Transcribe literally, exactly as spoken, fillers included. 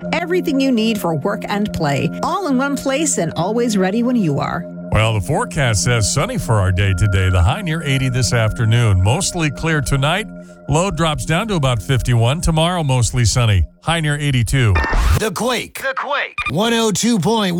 Everything you need for work and play, all in one place and always ready when you are. Well, the forecast says sunny for our day today. The high near eighty this afternoon. Mostly clear tonight. Low drops down to about fifty-one. Tomorrow, mostly sunny. High near eighty-two. The Quake. The Quake. one oh two point one